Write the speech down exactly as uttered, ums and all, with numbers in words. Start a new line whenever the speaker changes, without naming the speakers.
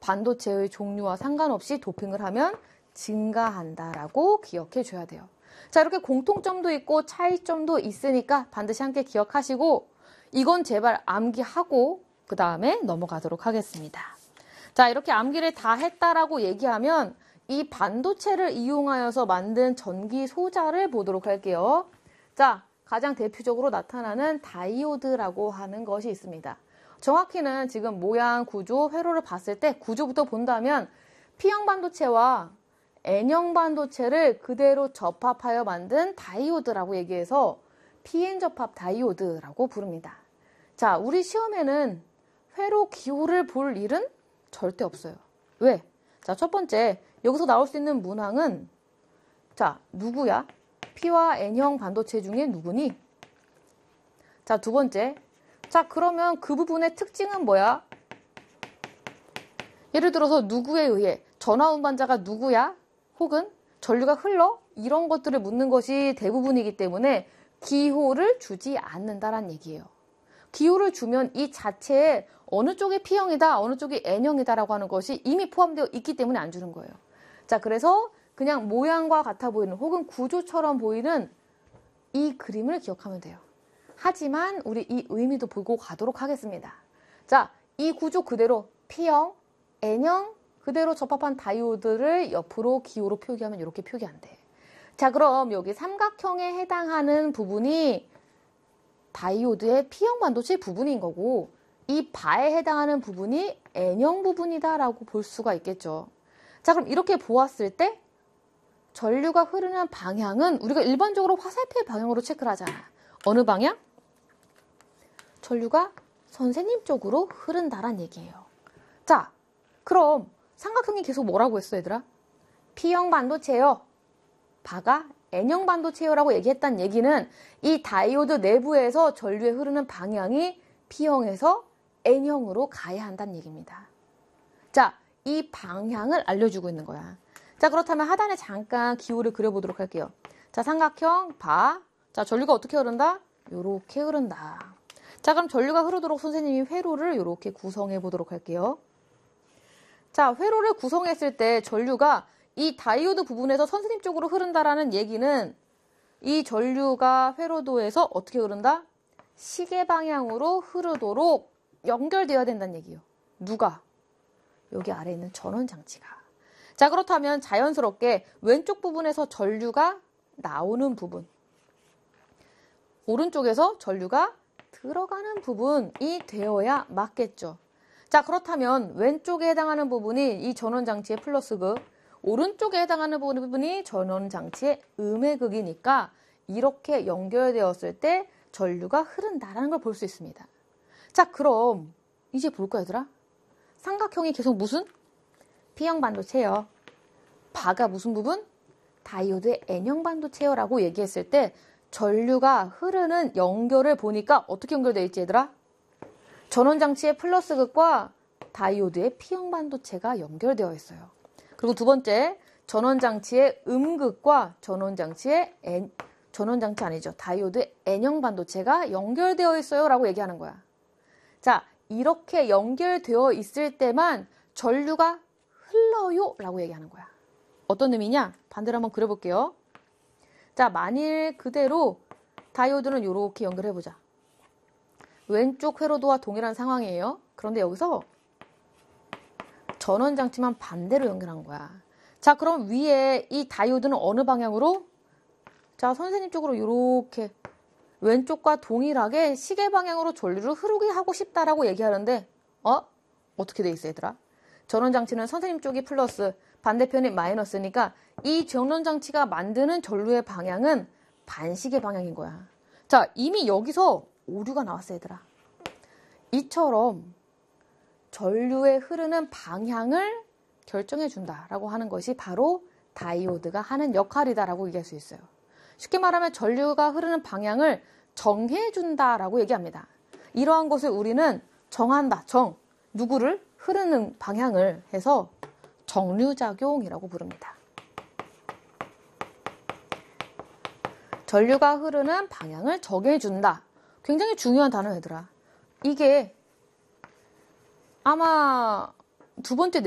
반도체의 종류와 상관없이 도핑을 하면 증가한다라고 기억해 줘야 돼요. 자, 이렇게 공통점도 있고 차이점도 있으니까 반드시 함께 기억하시고 이건 제발 암기하고 그 다음에 넘어가도록 하겠습니다. 자, 이렇게 암기를 다 했다라고 얘기하면 이 반도체를 이용하여서 만든 전기 소자를 보도록 할게요. 자, 가장 대표적으로 나타나는 다이오드라고 하는 것이 있습니다. 정확히는 지금 모양, 구조, 회로를 봤을 때 구조부터 본다면 P형 반도체와 N형 반도체를 그대로 접합하여 만든 다이오드라고 얘기해서 피엔 접합 다이오드라고 부릅니다. 자, 우리 시험에는 회로 기호를 볼 일은 절대 없어요. 왜? 자, 첫 번째, 여기서 나올 수 있는 문항은 자, 누구야? P와 N형 반도체 중에 누구니? 자, 두 번째, 자, 그러면 그 부분의 특징은 뭐야? 예를 들어서 누구에 의해 전하 운반자가 누구야? 혹은 전류가 흘러? 이런 것들을 묻는 것이 대부분이기 때문에 기호를 주지 않는다란 얘기예요. 기호를 주면 이 자체에 어느 쪽이 P형이다, 어느 쪽이 N형이다라고 하는 것이 이미 포함되어 있기 때문에 안 주는 거예요. 자, 그래서 그냥 모양과 같아 보이는 혹은 구조처럼 보이는 이 그림을 기억하면 돼요. 하지만 우리 이 의미도 보고 가도록 하겠습니다. 자, 이 구조 그대로 P형, N형 그대로 접합한 다이오드를 옆으로 기호로 표기하면 이렇게 표기한대. 자, 그럼 여기 삼각형에 해당하는 부분이 다이오드의 P형 반도체 부분인 거고 이 바에 해당하는 부분이 N형 부분이다라고 볼 수가 있겠죠. 자, 그럼 이렇게 보았을 때 전류가 흐르는 방향은 우리가 일반적으로 화살표의 방향으로 체크를 하잖아. 어느 방향? 전류가 선생님 쪽으로 흐른다란 얘기예요. 자, 그럼 삼각형이 계속 뭐라고 했어, 얘들아? P형 반도체요. 바가 N형 반도체요라고 얘기했단 얘기는 이 다이오드 내부에서 전류에 흐르는 방향이 P형에서 N형으로 가야 한다는 얘기입니다. 자, 이 방향을 알려주고 있는 거야. 자, 그렇다면 하단에 잠깐 기호를 그려보도록 할게요. 자, 삼각형, 바. 자, 전류가 어떻게 흐른다? 요렇게 흐른다. 자, 그럼 전류가 흐르도록 선생님이 회로를 요렇게 구성해 보도록 할게요. 자, 회로를 구성했을 때 전류가 이 다이오드 부분에서 선생님 쪽으로 흐른다라는 얘기는 이 전류가 회로도에서 어떻게 흐른다? 시계 방향으로 흐르도록 연결되어야 된다는 얘기예요. 누가? 여기 아래에 있는 전원 장치가. 자, 그렇다면 자연스럽게 왼쪽 부분에서 전류가 나오는 부분, 오른쪽에서 전류가 들어가는 부분이 되어야 맞겠죠. 자, 그렇다면 왼쪽에 해당하는 부분이 이 전원 장치의 플러스 극, 오른쪽에 해당하는 부분이 전원 장치의 음의 극이니까 이렇게 연결되었을 때 전류가 흐른다라는 걸 볼 수 있습니다. 자, 그럼 이제 볼까, 얘들아? 삼각형이 계속 무슨? P형 반도체요. 바가 무슨 부분? 다이오드의 N형 반도체요라고 얘기했을 때 전류가 흐르는 연결을 보니까 어떻게 연결되어 있지, 얘들아? 전원 장치의 플러스 극과 다이오드의 P형 반도체가 연결되어 있어요. 그리고 두 번째, 전원 장치의 음극과 전원 장치의 N, 전원 장치 아니죠. 다이오드의 N형 반도체가 연결되어 있어요 라고 얘기하는 거야. 자, 이렇게 연결되어 있을 때만 전류가 흘러요 라고 얘기하는 거야. 어떤 의미냐? 반대로 한번 그려볼게요. 자, 만일 그대로 다이오드는 이렇게 연결해보자. 왼쪽 회로도와 동일한 상황이에요. 그런데 여기서 전원 장치만 반대로 연결한 거야. 자, 그럼 위에 이 다이오드는 어느 방향으로? 자, 선생님 쪽으로 이렇게 왼쪽과 동일하게 시계 방향으로 전류를 흐르게 하고 싶다라고 얘기하는데 어? 어떻게 돼 있어, 얘들아? 전원 장치는 선생님 쪽이 플러스, 반대편이 마이너스니까 이 전원 장치가 만드는 전류의 방향은 반시계 방향인 거야. 자, 이미 여기서 오류가 나왔어, 얘들아. 이처럼 전류의 흐르는 방향을 결정해 준다라고 하는 것이 바로 다이오드가 하는 역할이다라고 얘기할 수 있어요. 쉽게 말하면 전류가 흐르는 방향을 정해 준다라고 얘기합니다. 이러한 것을 우리는 정한다, 정, 누구를? 흐르는 방향을 해서 정류작용이라고 부릅니다. 전류가 흐르는 방향을 정해준다. 굉장히 중요한 단어, 얘들아. 이게 아마 두 번째